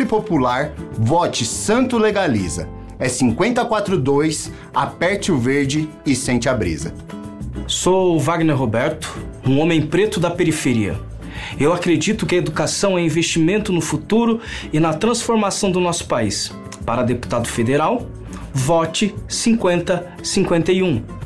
popular, vote Santo Legaliza. É 5042, aperte o verde e sente a brisa. Sou Wagner Roberto, um homem preto da periferia. Eu acredito que a educação é investimento no futuro e na transformação do nosso país. Para deputado federal, vote 5051.